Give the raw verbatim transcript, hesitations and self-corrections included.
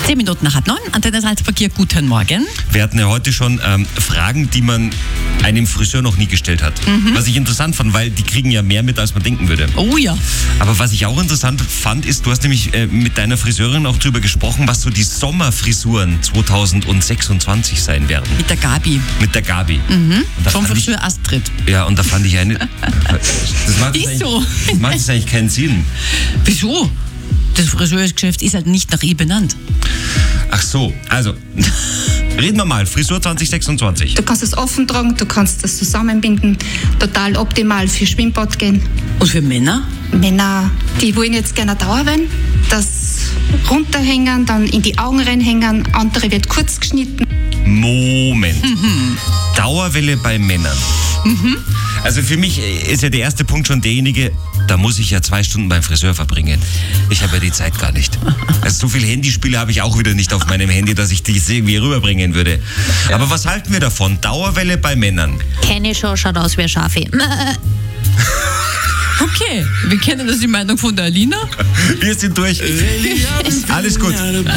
Zehn Minuten nach halb neun, Antenne Salzburg, guten Morgen. Wir hatten ja heute schon ähm, Fragen, die man einem Friseur noch nie gestellt hat. Mhm. Was ich interessant fand, weil die kriegen ja mehr mit, als man denken würde. Oh ja. Aber was ich auch interessant fand, ist, du hast nämlich äh, mit deiner Friseurin auch drüber gesprochen, was so die Sommerfrisuren zwanzig sechsundzwanzig sein werden. Mit der Gabi. Mit der Gabi. Mhm. Vom Friseur ich, Astrid. Ja, und da fand ich eine... Das macht, ist so. Das macht jetzt eigentlich keinen Sinn. Wieso? Das Friseursgeschäft ist halt nicht nach ihr benannt. Ach so, also... Reden wir mal, Frisur zwanzig sechsundzwanzig. Du kannst es offen tragen, du kannst das zusammenbinden. Total optimal für Schwimmbad gehen. Und für Männer? Männer, die wollen jetzt gerne Dauer werden. Das runterhängen, dann in die Augen reinhängen. Andere wird kurz geschnitten. Moment. Mhm. Dauerwelle bei Männern. Mhm. Also für mich ist ja der erste Punkt schon derjenige, da muss ich ja zwei Stunden beim Friseur verbringen. Ich habe ja die Zeit gar nicht. Also so viel Handyspiele habe ich auch wieder nicht auf meinem Handy, dass ich das irgendwie rüberbringen würde. Aber was halten wir davon? Dauerwelle bei Männern. Kenne ich schon, schaut aus wie ein Schafi. Okay, wir kennen das die Meinung von der Alina. Wir sind durch. Alles gut.